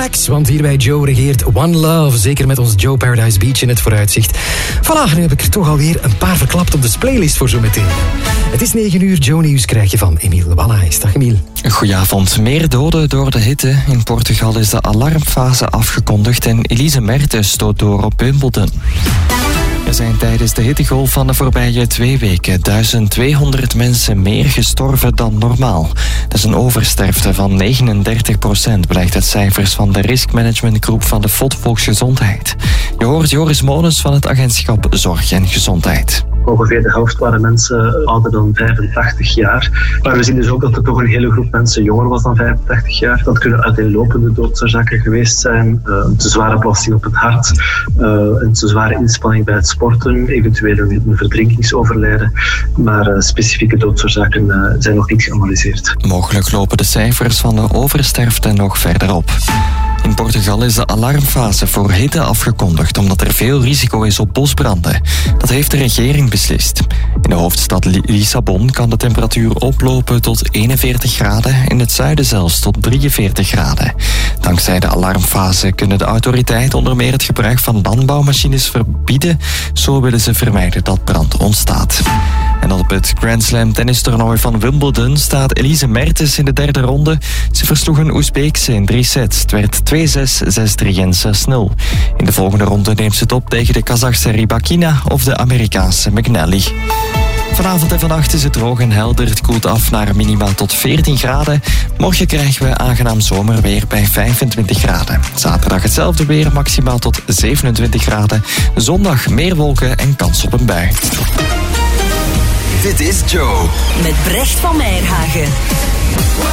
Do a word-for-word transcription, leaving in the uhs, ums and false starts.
relax, want hier bij Joe regeert One Love. Zeker met ons Joe Paradise Beach in het vooruitzicht. Voilà, nu heb ik er toch alweer een paar verklapt op de playlist voor zometeen. Het is negen uur, Joe Nieuws krijg je van Emiel Wallace. Dag Emiel. Goedenavond. Meer doden door de hitte. In Portugal is de alarmfase afgekondigd en Elise Mertens stoot door op Wimbledon. Er zijn tijdens de hittegolf van de voorbije twee weken duizend tweehonderd mensen meer gestorven dan normaal. Dat is een oversterfte van negenendertig procent, blijkt uit cijfers van de riskmanagementgroep van de F O D Volksgezondheid. Je hoort Joris Molens van het agentschap Zorg en Gezondheid. Ongeveer de helft waren mensen ouder dan vijfentachtig jaar. Maar we zien dus ook dat er toch een hele groep mensen jonger was dan vijfentachtig jaar. Dat kunnen uiteenlopende doodsoorzaken geweest zijn. Uh, een te zware belasting op het hart, uh, een te zware inspanning bij het sporten, eventueel een verdrinkingsoverlijden. Maar uh, specifieke doodsoorzaken uh, zijn nog niet geanalyseerd. Mogelijk lopen de cijfers van de oversterfte nog verder op. In Portugal is de alarmfase voor hitte afgekondigd omdat er veel risico is op bosbranden. Dat heeft de regering beslist. In de hoofdstad Lissabon kan de temperatuur oplopen tot eenenveertig graden, in het zuiden zelfs tot drieënveertig graden. Dankzij de alarmfase kunnen de autoriteiten onder meer het gebruik van landbouwmachines verbieden. Zo willen ze vermijden dat brand ontstaat. En op het Grand Slam tennistoernooi van Wimbledon staat Elise Mertens in de derde ronde. Ze versloeg een Oezbeekse in drie sets. Het werd twee zes, zes drie en zes nul. In de volgende ronde neemt ze het op tegen de Kazachse Rybakina of de Amerikaanse McNally. Vanavond en vannacht is het droog en helder. Het koelt af naar minimaal tot veertien graden. Morgen krijgen we aangenaam zomerweer bij vijfentwintig graden. Zaterdag hetzelfde weer, maximaal tot zevenentwintig graden. Zondag meer wolken en kans op een bui. Dit is Joe. Met Brecht van Meijerhagen.